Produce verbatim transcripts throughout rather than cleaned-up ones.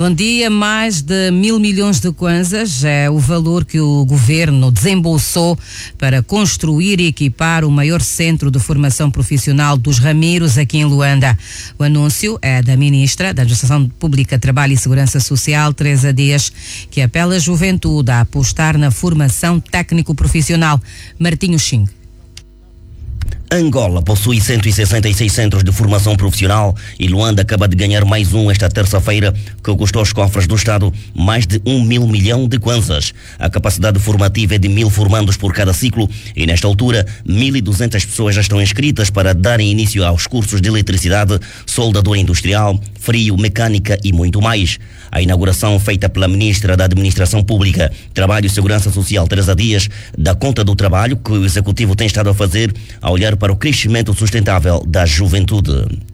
Bom dia. Mais de mil milhões de kwanzas é o valor que o governo desembolsou para construir e equipar o maior centro de formação profissional dos Ramiros aqui em Luanda. O anúncio é da ministra da Administração Pública, Trabalho e Segurança Social, Teresa Dias, que apela a juventude a apostar na formação técnico-profissional. Martinho Xing. Angola possui cento e sessenta e seis centros de formação profissional e Luanda acaba de ganhar mais um esta terça-feira, que custou aos cofres do Estado mais de um mil milhão de kwanzas. A capacidade formativa é de mil formandos por cada ciclo e, nesta altura, mil e duzentas pessoas já estão inscritas para darem início aos cursos de eletricidade, soldadura industrial, frio, mecânica e muito mais. A inauguração feita pela Ministra da Administração Pública, Trabalho e Segurança Social, Teresa Dias, dá conta do trabalho que o Executivo tem estado a fazer a olhar para o crescimento sustentável da juventude.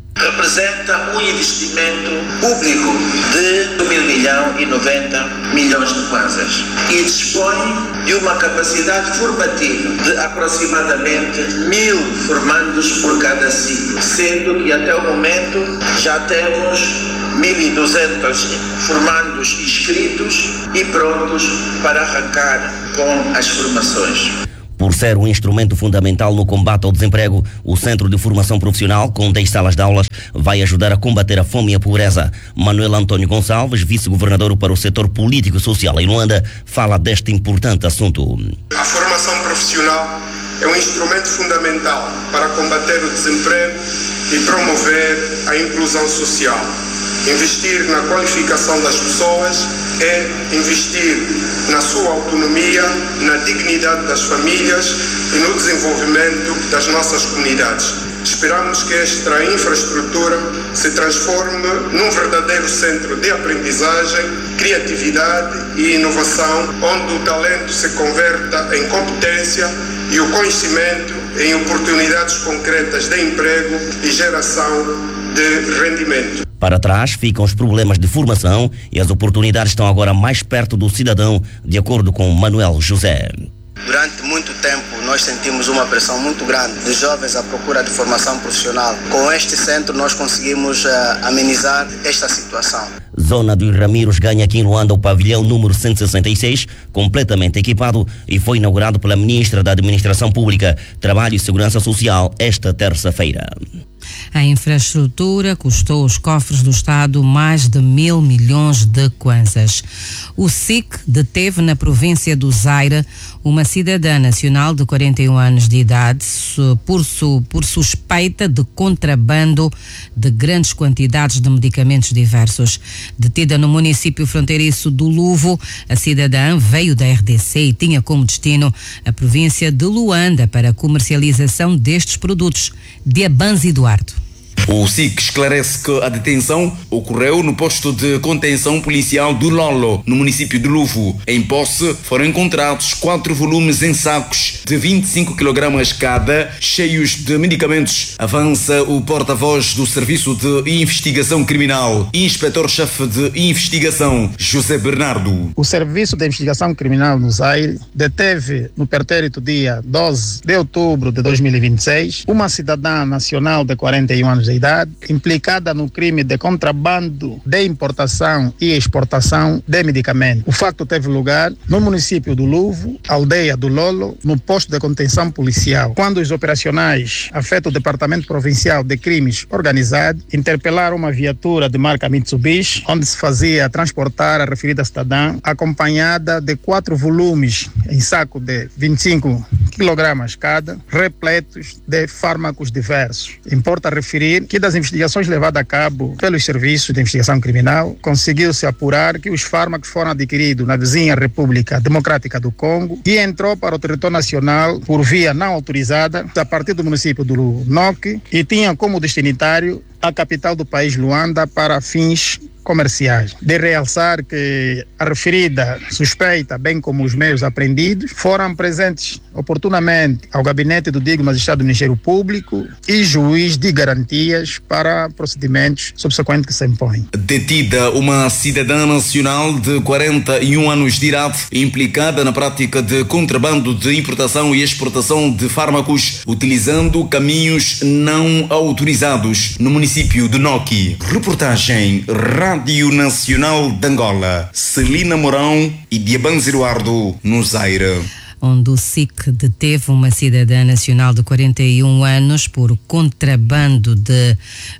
Representa um investimento público de um mil milhão e noventa milhões de kwanzas e dispõe de uma capacidade formativa de aproximadamente mil formandos por cada ciclo, sendo que até o momento já temos mil e duzentos formandos inscritos e prontos para arrancar com as formações. Por ser um instrumento fundamental no combate ao desemprego, o Centro de Formação Profissional, com dez salas de aulas, vai ajudar a combater a fome e a pobreza. Manuel Antônio Gonçalves, vice-governador para o setor político e social em Luanda, fala deste importante assunto. A formação profissional é um instrumento fundamental para combater o desemprego e promover a inclusão social. Investir na qualificação das pessoas é investir na sua autonomia, na dignidade das famílias e no desenvolvimento das nossas comunidades. Esperamos que esta infraestrutura se transforme num verdadeiro centro de aprendizagem, criatividade e inovação, onde o talento se converta em competência e o conhecimento em oportunidades concretas de emprego e geração de rendimento. Para trás ficam os problemas de formação e as oportunidades estão agora mais perto do cidadão, de acordo com Manuel José. Durante muito tempo nós sentimos uma pressão muito grande de jovens à procura de formação profissional. Com este centro nós conseguimos uh, amenizar esta situação. Zona dos Ramiros ganha aqui em Luanda o pavilhão número cento e sessenta e seis, completamente equipado, e foi inaugurado pela Ministra da Administração Pública, Trabalho e Segurança Social esta terça-feira. A infraestrutura custou aos cofres do Estado mais de mil milhões de kwanzas. O S I C deteve na província do Zaire uma cidadã nacional de quarenta e um anos de idade por, su, por suspeita de contrabando de grandes quantidades de medicamentos diversos. Detida no município fronteiriço do Luvo, a cidadã veio da R D C e tinha como destino a província de Luanda para a comercialização destes produtos. Diabans Eduardo. O S I C esclarece que a detenção ocorreu no posto de contenção policial do Lolo, no município de Luvo. Em posse foram encontrados quatro volumes em sacos de vinte e cinco quilogramas cada, cheios de medicamentos. Avança o porta-voz do Serviço de Investigação Criminal, inspetor-chefe de investigação, José Bernardo. O Serviço de Investigação Criminal no Zaire deteve no pretérito dia doze de outubro de dois mil e vinte e seis uma cidadã nacional de quarenta e um anos de idade, implicada no crime de contrabando de importação e exportação de medicamentos. O facto teve lugar no município do Luvo, aldeia do Lolo, no posto de contenção policial, quando os operacionais afetos o Departamento Provincial de Crimes Organizados interpelaram uma viatura de marca Mitsubishi, onde se fazia transportar a referida cidadã, acompanhada de quatro volumes em saco de vinte e cinco quilogramas cada, repletos de fármacos diversos. Importa referir que das investigações levadas a cabo pelos serviços de investigação criminal, conseguiu-se apurar que os fármacos foram adquiridos na vizinha República Democrática do Congo e entrou para o território nacional por via não autorizada a partir do município do Noque e tinha como destinatário a capital do país, Luanda, para fins comerciais. De realçar que a referida suspeita, bem como os meios apreendidos, foram presentes oportunamente ao gabinete do Digo Magistrado do Ministério Público e juiz de garantias para procedimentos subsequentes que se impõem. Detida uma cidadã nacional de quarenta e um anos de idade, implicada na prática de contrabando de importação e exportação de fármacos, utilizando caminhos não autorizados no município de Noque. Reportagem Rádio Rádio Nacional de Angola, Celina Mourão e Diabanzo Eduardo, no Zaire. Onde o S I C deteve uma cidadã nacional de quarenta e um anos por contrabando de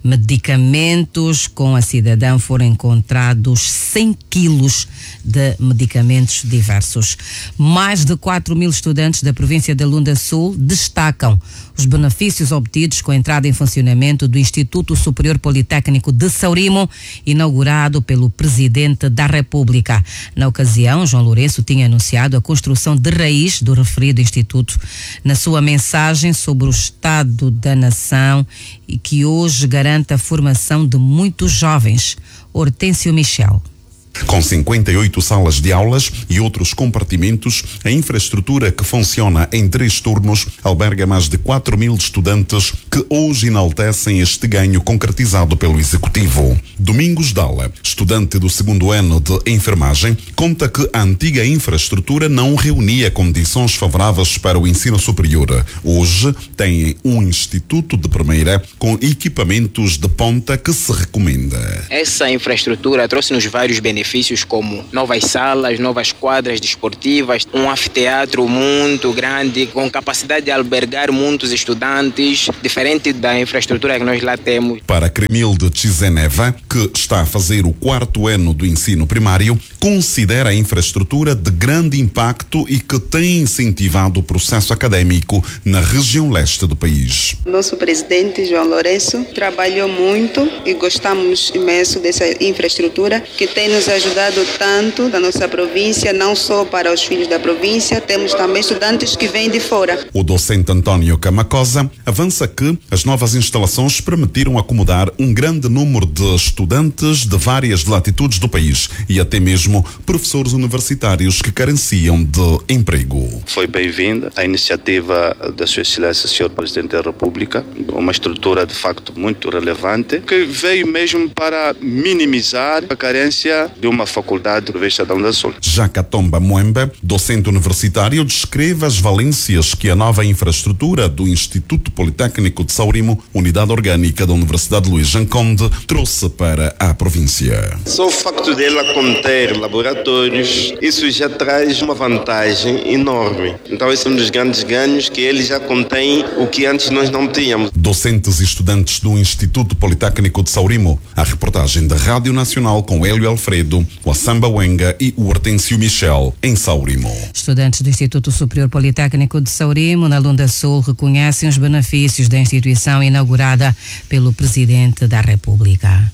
medicamentos. Com a cidadã foram encontrados cem quilos de medicamentos diversos. Mais de quatro mil estudantes da província da Lunda Sul destacam os benefícios obtidos com a entrada em funcionamento do Instituto Superior Politécnico de Saurimo, inaugurado pelo Presidente da República. Na ocasião, João Lourenço tinha anunciado a construção de raiz do referido instituto. Na sua mensagem sobre o estado da nação e que hoje garante a formação de muitos jovens, Hortêncio Michel. Com cinquenta e oito salas de aulas e outros compartimentos, a infraestrutura que funciona em três turnos alberga mais de quatro mil estudantes que hoje enaltecem este ganho concretizado pelo Executivo. Domingos Dalla, estudante do segundo ano de enfermagem, conta que a antiga infraestrutura não reunia condições favoráveis para o ensino superior. Hoje tem um instituto de primeira com equipamentos de ponta que se recomenda. Essa infraestrutura trouxe-nos vários benefícios, como novas salas, novas quadras desportivas, um anfiteatro muito grande, com capacidade de albergar muitos estudantes, diferente da infraestrutura que nós lá temos. Para Cremilde Chizeneva, que está a fazer o quarto ano do ensino primário, considera a infraestrutura de grande impacto e que tem incentivado o processo académico na região leste do país. Nosso presidente, João Lourenço, trabalhou muito e gostamos imenso dessa infraestrutura que tem nos ajudado tanto da nossa província, não só para os filhos da província, temos também estudantes que vêm de fora. O docente António Camacosa avança que as novas instalações permitiram acomodar um grande número de estudantes de várias latitudes do país e até mesmo professores universitários que carenciam de emprego. Foi bem-vinda a iniciativa da Sua Excelência, senhor Presidente da República, uma estrutura de facto muito relevante, que veio mesmo para minimizar a carência de uma faculdade do Estado da Sul. Jacatomba Moembe, docente universitário, descreve as valências que a nova infraestrutura do Instituto Politécnico de Saurimo, unidade orgânica da Universidade Luís Janconde, trouxe para a província. Só o facto dela conter laboratórios, isso já traz uma vantagem enorme. Então esse é um dos grandes ganhos, que ele já contém o que antes nós não tínhamos. Docentes e estudantes do Instituto Politécnico de Saurimo, a reportagem da Rádio Nacional com Hélio Alfredo, o Assamba Wenga e o Hortêncio Michel, em Saurimo. Estudantes do Instituto Superior Politécnico de Saurimo, na Lunda Sul, reconhecem os benefícios da instituição inaugurada pelo Presidente da República.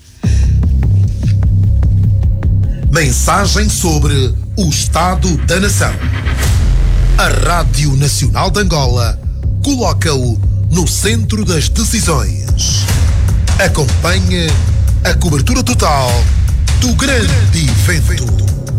Mensagem sobre o Estado da Nação. A Rádio Nacional de Angola coloca-o no centro das decisões. Acompanhe a cobertura total do grande evento.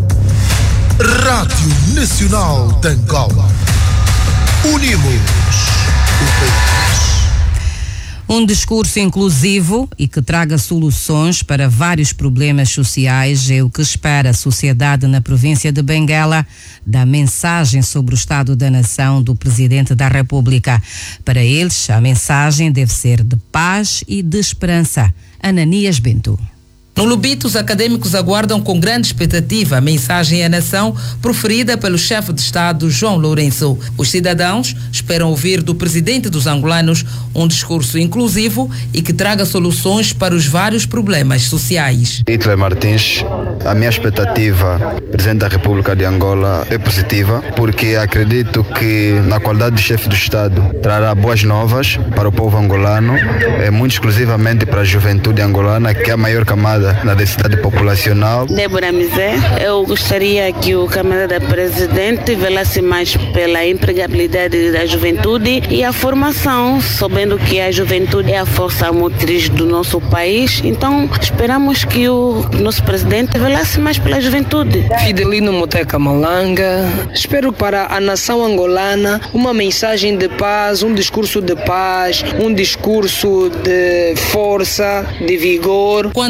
Rádio Nacional de Angola. Unimos o país. Um discurso inclusivo e que traga soluções para vários problemas sociais é o que espera a sociedade na província de Benguela da mensagem sobre o Estado da Nação do Presidente da República. Para eles, a mensagem deve ser de paz e de esperança. Ananias Bento. No Lubito, os acadêmicos aguardam com grande expectativa a mensagem à nação proferida pelo chefe de Estado, João Lourenço. Os cidadãos esperam ouvir do presidente dos angolanos um discurso inclusivo e que traga soluções para os vários problemas sociais. Hitler Martins, a minha expectativa, presidente da República de Angola, é positiva, porque acredito que na qualidade de chefe do Estado trará boas novas para o povo angolano, é muito exclusivamente para a juventude angolana, que é a maior camada na densidade populacional. Débora Mizé, eu gostaria que o camarada presidente velasse mais pela empregabilidade da juventude e a formação, sabendo que a juventude é a força motriz do nosso país. Então, esperamos que o nosso presidente velasse mais pela juventude. Fidelino Moteca Malanga, espero para a nação angolana uma mensagem de paz, um discurso de paz, um discurso de força, de vigor. Quanto aos desafios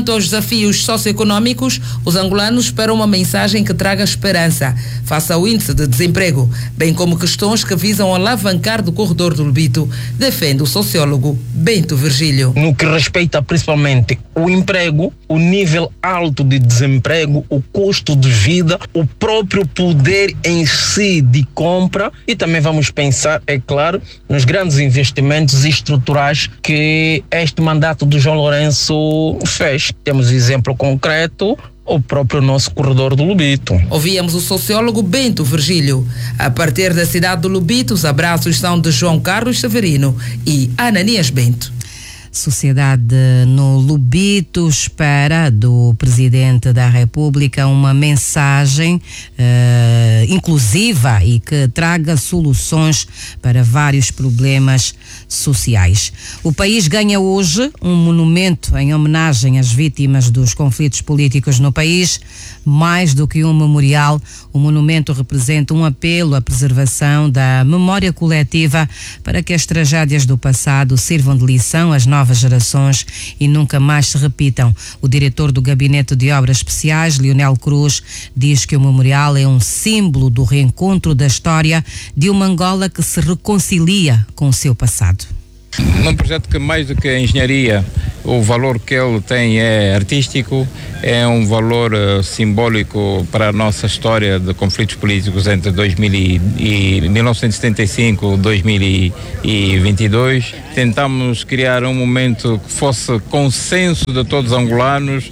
desafios socioeconômicos, os angolanos esperam uma mensagem que traga esperança face ao índice de desemprego, bem como questões que visam alavancar do corredor do Lobito, defende o sociólogo Bento Virgílio. No que respeita principalmente o emprego, o nível alto de desemprego, o custo de vida, o próprio poder em si de compra, e também vamos pensar, é claro, nos grandes investimentos estruturais que este mandato do João Lourenço fez. Temos exemplo concreto, o próprio nosso corredor do Lobito. Ouvíamos o sociólogo Bento Virgílio. A partir da cidade do Lobito, os abraços são de João Carlos Severino e Ananias Bento. Sociedade no Lobito espera do Presidente da República uma mensagem uh, inclusiva e que traga soluções para vários problemas sociais. O país ganha hoje um monumento em homenagem às vítimas dos conflitos políticos no país. Mais do que um memorial, o monumento representa um apelo à preservação da memória coletiva para que as tragédias do passado sirvam de lição às novas gerações e nunca mais se repitam. O diretor do Gabinete de Obras Especiais, Leonel Cruz, diz que o memorial é um símbolo do reencontro da história de uma Angola que se reconcilia com o seu passado. Num projeto que, mais do que a engenharia, o valor que ele tem é artístico, é um valor uh, simbólico para a nossa história de conflitos políticos entre dois mil e mil novecentos e setenta e cinco e dois mil e vinte e dois. Tentamos criar um momento que fosse consenso de todos os angolanos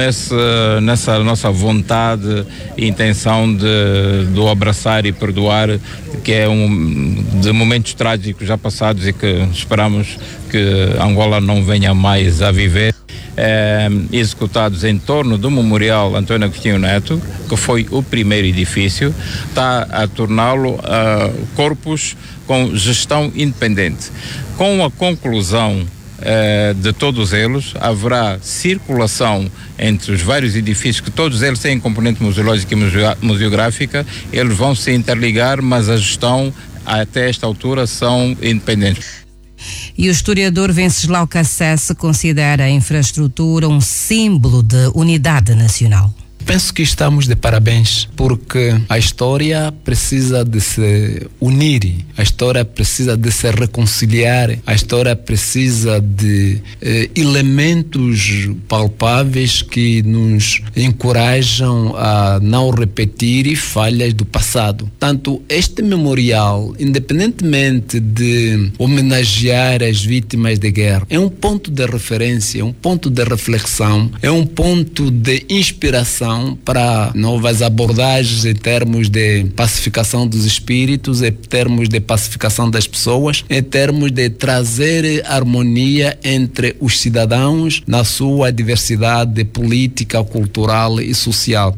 nessa, nessa nossa vontade e intenção de, de o abraçar e perdoar, que é um de momentos trágicos já passados e que esperamos que Angola não venha mais a viver. É, executados em torno do Memorial António Agostinho Neto, que foi o primeiro edifício, está a torná-lo uh, corpus com gestão independente. Com a conclusão uh, de todos eles, haverá circulação entre os vários edifícios, que todos eles têm componente museológica e museográfica, eles vão se interligar, mas a gestão até esta altura são independentes. E o historiador Venceslau Cassese considera a infraestrutura um símbolo de unidade nacional. Penso que estamos de parabéns, porque a história precisa de se unir, a história precisa de se reconciliar, a história precisa de eh, elementos palpáveis que nos encorajam a não repetir falhas do passado. Tanto este memorial, independentemente de homenagear as vítimas de guerra, é um ponto de referência, é um ponto de reflexão, é um ponto de inspiração para novas abordagens em termos de pacificação dos espíritos, em termos de pacificação das pessoas, em termos de trazer harmonia entre os cidadãos na sua diversidade política, cultural e social.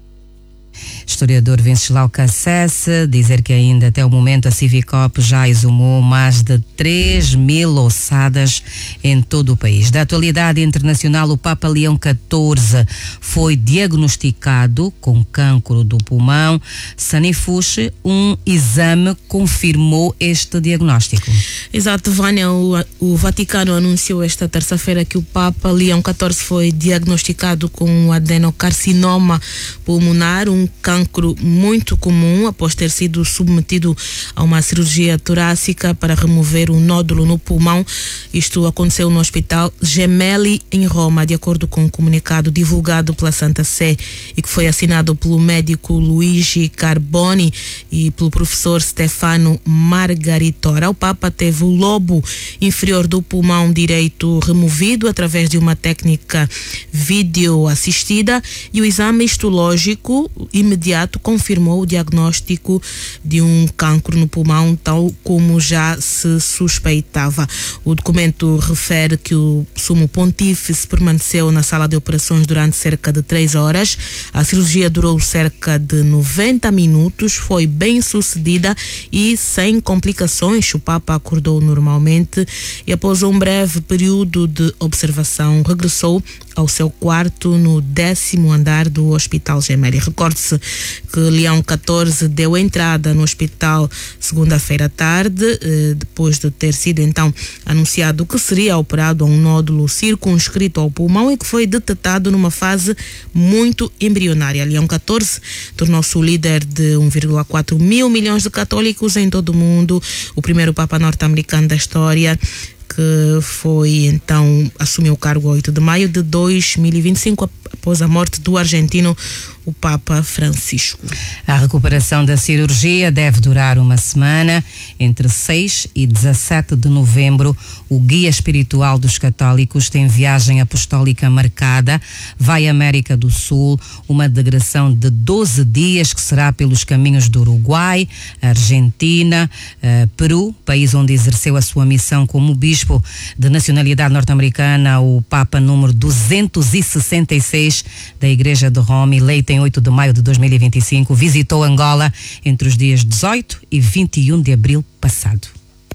Historiador Venceslau Cassese dizer que ainda até o momento a Civicop já exumou mais de três mil ossadas em todo o país. Da atualidade internacional, o Papa Leão catorze foi diagnosticado com cancro do pulmão. Sanifuche, um exame confirmou este diagnóstico. Exato, Vânia, o, o Vaticano anunciou esta terça-feira que o Papa Leão catorze foi diagnosticado com um adenocarcinoma pulmonar, um cancro muito comum após ter sido submetido a uma cirurgia torácica para remover um nódulo no pulmão. Isto aconteceu no Hospital Gemelli, em Roma, de acordo com um comunicado divulgado pela Santa Sé e que foi assinado pelo médico Luigi Carboni e pelo professor Stefano Margaritora. O Papa teve o lobo inferior do pulmão direito removido através de uma técnica videoassistida e o exame histológico imediato confirmou o diagnóstico de um cancro no pulmão, tal como já se suspeitava. O documento refere que o sumo pontífice permaneceu na sala de operações durante cerca de três horas. A cirurgia durou cerca de noventa minutos, foi bem sucedida e sem complicações. O Papa acordou normalmente e após um breve período de observação regressou ao seu quarto no décimo andar do Hospital Gemelli. Recorde-se que Leão catorze deu entrada no hospital segunda-feira à tarde, depois de ter sido então anunciado que seria operado a um nódulo circunscrito ao pulmão e que foi detectado numa fase muito embrionária. Leão catorze tornou-se o líder de um vírgula quatro mil milhões de católicos em todo o mundo, o primeiro Papa norte-americano da história, que foi então, assumiu o cargo a oito de maio de dois mil e vinte e cinco, após a morte do argentino, o Papa Francisco. A recuperação da cirurgia deve durar uma semana. Entre seis e dezassete de novembro, o guia espiritual dos católicos tem viagem apostólica marcada. Vai à América do Sul, uma digressão de doze dias que será pelos caminhos do Uruguai, Argentina, uh, Peru, país onde exerceu a sua missão como bispo de nacionalidade norte-americana, o Papa número duzentos e sessenta e seis da Igreja de Roma, eleito em oito de maio de dois mil e vinte e cinco, visitou Angola entre os dias dezoito e vinte e um de abril passado.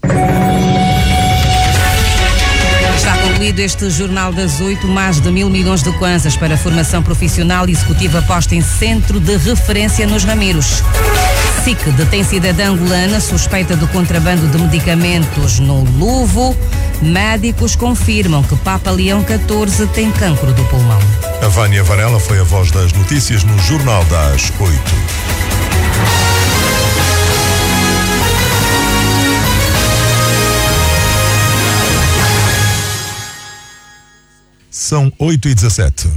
Está concluído este Jornal das Oito. Mais de mil milhões de kwanzas para a formação profissional executiva posta em centro de referência nos Ramiros. S I C detém cidadã angolana suspeita do contrabando de medicamentos no Luvo. Médicos confirmam que Papa Leão catorze tem cancro do pulmão. A Vânia Varela foi a voz das notícias no Jornal das Oito. São oito e dezessete.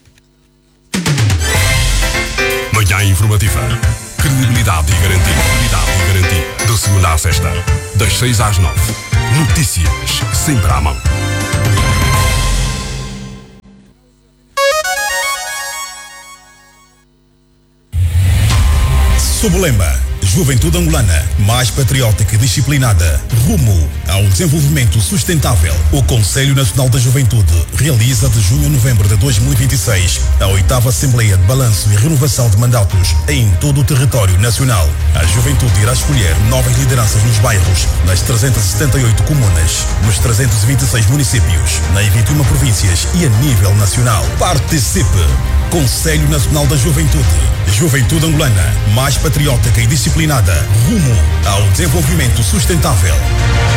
Manhã informativa. Credibilidade e garantia. Credibilidade e garantia. De segunda à sexta, das seis às nove. Notícias sempre à mão. Sob o lema Juventude Angolana, mais patriótica e disciplinada, rumo ao desenvolvimento sustentável, o Conselho Nacional da Juventude realiza de junho a novembro de dois mil e vinte e seis a oitava Assembleia de Balanço e Renovação de Mandatos em todo o território nacional. A Juventude irá escolher novas lideranças nos bairros, nas trezentas e setenta e oito comunas, nos trezentos e vinte e seis municípios, nas vinte e uma províncias e a nível nacional. Participe! Conselho Nacional da Juventude. Juventude Angolana, mais patriótica e disciplinada, rumo ao desenvolvimento sustentável.